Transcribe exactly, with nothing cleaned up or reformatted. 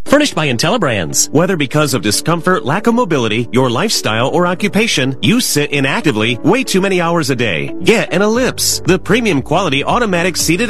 Furnished by IntelliBrands. Whether because of discomfort, lack of mobility, your lifestyle, or occupation, you sit inactively way too many hours a day. Get an Ellipse, the premium quality automatic seated